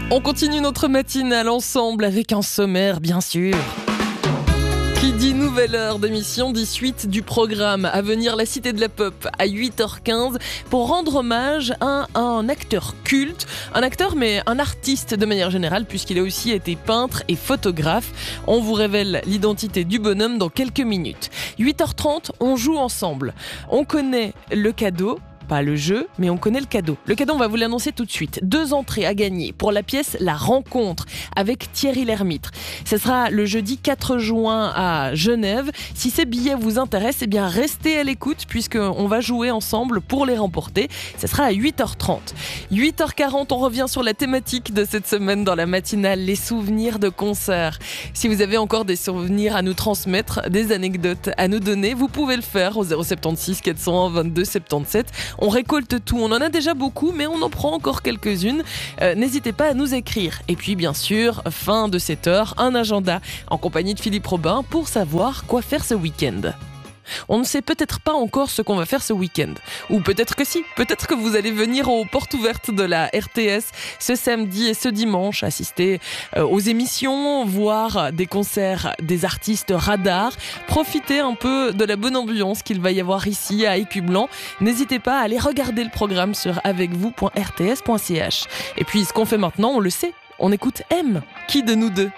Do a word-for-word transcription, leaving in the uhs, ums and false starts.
On continue notre matinale ensemble avec un sommaire, bien sûr. Qui dit nouvelle heure d'émission dit suite du programme. À venir, la Cité de la Pop à huit heures quinze pour rendre hommage à un acteur culte. Un acteur mais un artiste de manière générale puisqu'il a aussi été peintre et photographe. On vous révèle l'identité du bonhomme dans quelques minutes. huit heures trente, on joue ensemble. On connaît le cadeau. Pas le jeu, mais on connaît le cadeau. Le cadeau, on va vous l'annoncer tout de suite. Deux entrées à gagner pour la pièce La Rencontre avec Thierry Lhermitre. Ce sera le jeudi quatre juin à Genève. Si ces billets vous intéressent, eh bien restez à l'écoute puisqu'on va jouer ensemble pour les remporter. Ce sera à huit heures trente. huit heures quarante, on revient sur la thématique de cette semaine dans la matinale, les souvenirs de concerts. Si vous avez encore des souvenirs à nous transmettre, des anecdotes à nous donner, vous pouvez le faire au zéro sept six quatre zéro un vingt-deux soixante-dix-sept. On récolte tout, on en a déjà beaucoup, mais on en prend encore quelques-unes. Euh, n'hésitez pas à nous écrire. Et puis bien sûr, fin de cette heure, un agenda en compagnie de Philippe Robin pour savoir quoi faire ce week-end. On ne sait peut-être pas encore ce qu'on va faire ce week-end. Ou peut-être que si, peut-être que vous allez venir aux portes ouvertes de la R T S ce samedi et ce dimanche, assister aux émissions, voir des concerts des artistes radars, profiter un peu de la bonne ambiance qu'il va y avoir ici à Écublanc. N'hésitez pas à aller regarder le programme sur avec vous point r t s point c h. Et puis ce qu'on fait maintenant, on le sait, on écoute M. Qui de nous deux ?